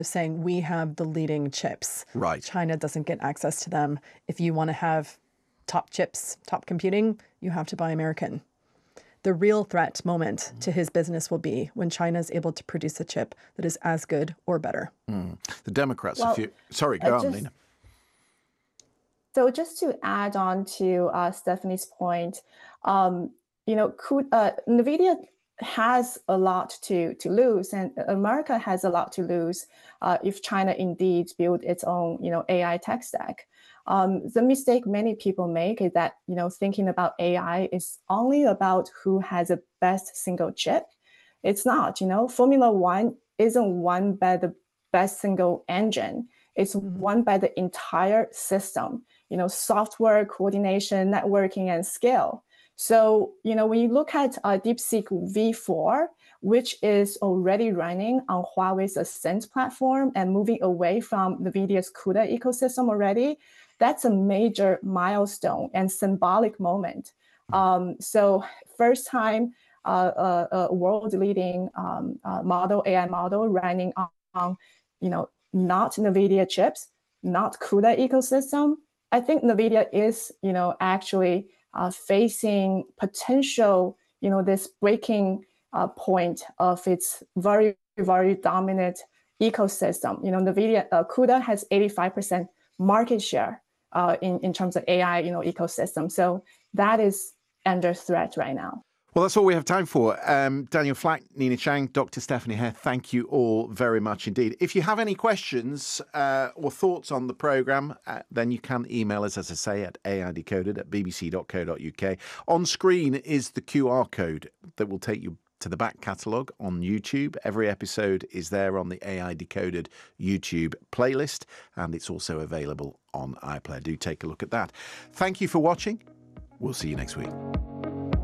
saying we have the leading chips. Right. China doesn't get access to them. If you want to have top chips, top computing, you have to buy American. The real threat moment to his business will be when China is able to produce a chip that is as good or better. The Democrats, sorry, go on, Nina. So just to add on to Stephanie's point, NVIDIA has a lot to lose, and America has a lot to lose if China indeed build its own, AI tech stack. The mistake many people make is that, thinking about AI is only about who has the best single chip. It's not, Formula One isn't won by the best single engine. It's won by the entire system, software, coordination, networking, and scale. So, when you look at DeepSeek V4, which is already running on Huawei's Ascend platform and moving away from NVIDIA's CUDA ecosystem already, that's a major milestone and symbolic moment. So first time a world-leading AI model running on, not NVIDIA chips, not CUDA ecosystem. I think NVIDIA is, actually facing potential, this breaking point of its very, very dominant ecosystem. NVIDIA CUDA has 85% market share in terms of AI, ecosystem. So that is under threat right now. Well, that's all we have time for. Daniel Flack, Nina Chang, Dr. Stephanie Hare, thank you all very much indeed. If you have any questions or thoughts on the programme, then you can email us, as I say, at aidecoded@bbc.co.uk. On screen is the QR code that will take you to the back catalogue on YouTube. Every episode is there on the AI Decoded YouTube playlist, and it's also available on iPlayer. Do take a look at that. Thank you for watching. We'll see you next week.